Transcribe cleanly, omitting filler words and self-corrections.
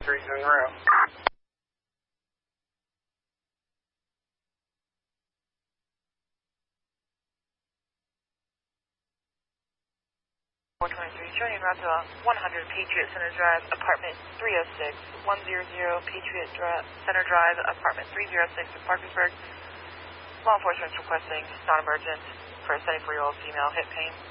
Street en route. 423, showing en route to 100 Patriot Center Drive, apartment 306, 100 Patriot Center Drive, apartment 306 in Parkersburg. Law enforcement is requesting non-emergent for a 74-year-old female hip pain.